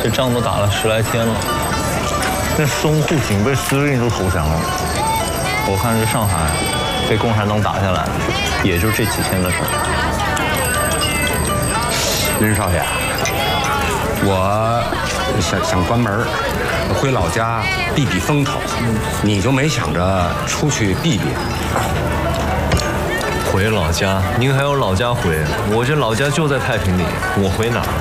这仗都打了10来天了，那淞沪警备司令都投降了。我看这上海被共产党打下来，也就这几天的事儿。 林少爷，我想关门，回老家避避风头，你就没想着出去避避？ 回老家？您还有老家回？我这老家就在太平里，我回哪儿？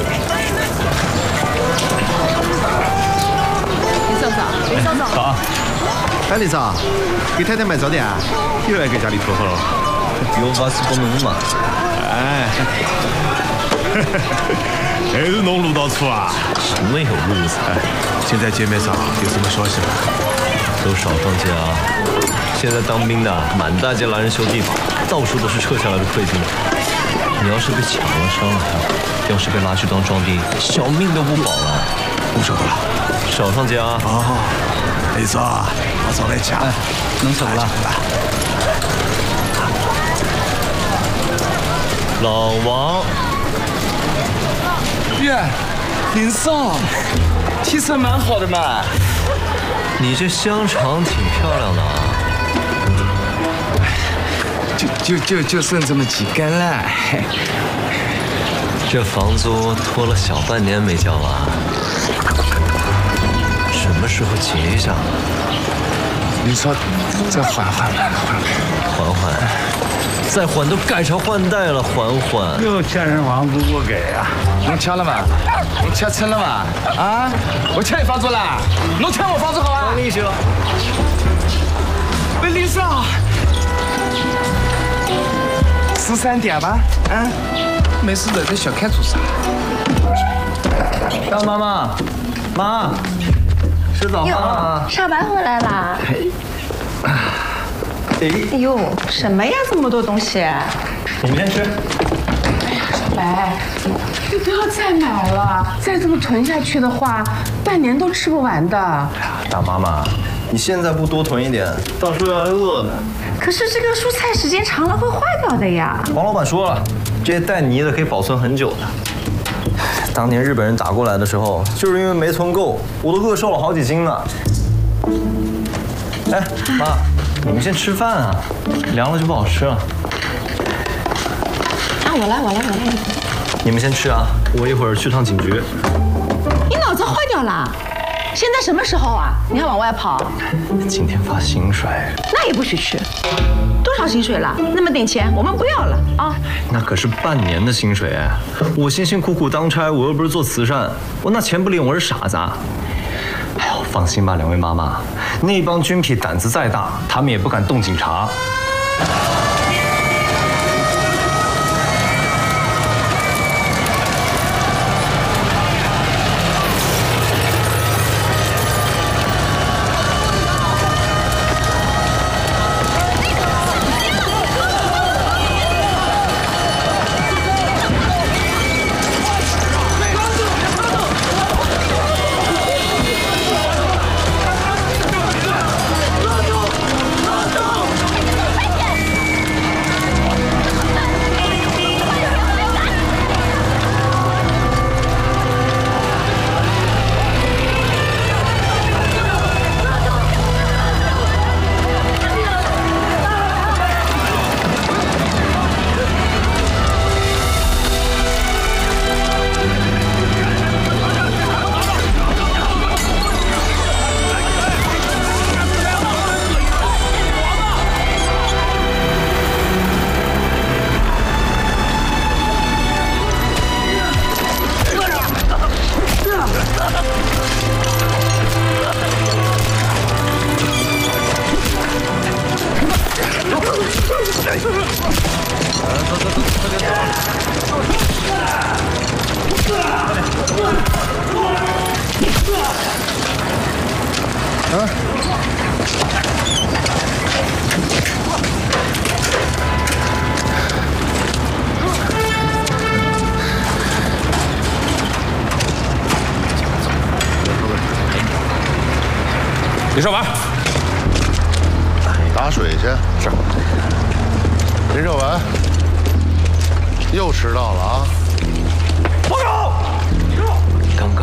李嫂嫂，李嫂嫂， 好。 哎，李嫂，给太太买早点啊？又来给家里托后了？ 有瓦斯不能嘛？ 哎，还是侬路到处啊？ 什么有路子？ 哎，现在街面上有什么消息吗？ 都少上街啊！现在当兵的满大街拦人修地堡，到处都是撤下来的馈金。你要是被抢了、伤了他，要是被拉去当壮丁，小命都不保了。 不走了， 少上街啊！ 哦，李嫂，我早来抢， 能走了。 老王， 耶，林嫂，气色蛮好的嘛。 你这香肠挺漂亮的啊！ 就剩这么几根了。 这房租拖了小半年没交啊，什么时候结一下？ 林嫂，再缓缓。 再缓都改朝换代了，缓缓。 又欠人房租不给啊？ 侬抢了嘛？侬抢成了嘛？啊！我抢你房租啦！侬抢我房租好啊！ 王立行， 喂，林嫂，13点吧？啊，没事的，在小看做啥？ 当妈妈，妈，吃早饭了。 上班回来啦？哎呦，什么呀？这么多东西！ 你们先吃。 小白，你不要再买了，再这么囤下去的话，半年都吃不完的。 大妈妈，你现在不多囤一点，到时候要饿的。 可是这个蔬菜时间长了会坏掉的呀。 王老板说了，这些带泥的可以保存很久的。当年日本人打过来的时候，就是因为没存够，我都饿瘦了好几斤呢。哎，妈，你们先吃饭啊，凉了就不好吃了。 啊，我来。 你们先吃啊，我一会儿去趟警局。 你脑子坏掉了？现在什么时候啊？你还往外跑？ 今天发薪水， 那也不许去。多少薪水了？那么点钱，我们不要了啊！ 那可是半年的薪水哎！我辛辛苦苦当差，我又不是做慈善，我那钱不领我是傻子啊！哎呦，放心吧，两位妈妈，那帮军痞胆子再大，他们也不敢动警察。 李少文， 打水去。是。林少文，又迟到了啊！